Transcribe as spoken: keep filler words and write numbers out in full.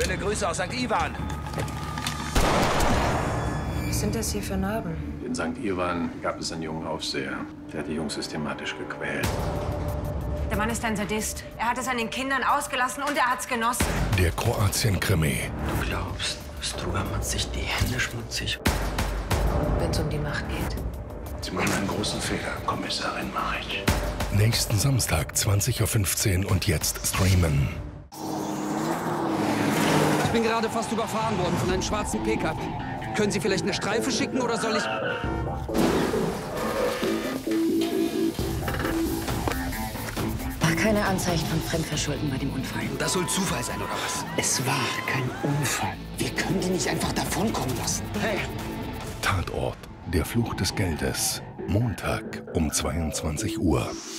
Schöne Grüße aus Sankt Iwan. Was sind das hier für Narben? In Sankt Iwan gab es einen jungen Aufseher. Der hat die Jungs systematisch gequält. Der Mann ist ein Sadist. Er hat es an den Kindern ausgelassen und er hat's genossen. Der Kroatien-Krimi. Du glaubst, Struga macht sich die Hände schmutzig. Wenn es um die Macht geht. Sie machen einen großen Fehler, Kommissarin Maric. Nächsten Samstag, zwanzig Uhr fünfzehn und jetzt streamen. Ich bin gerade fast überfahren worden von einem schwarzen Pickup. Können Sie vielleicht eine Streife schicken oder soll ich... War keine Anzeichen von Fremdverschulden bei dem Unfall. Das soll Zufall sein, oder was? Es war kein Unfall. Wir können die nicht einfach davonkommen lassen. Hey! Tatort, der Fluch des Geldes. Montag um zweiundzwanzig Uhr.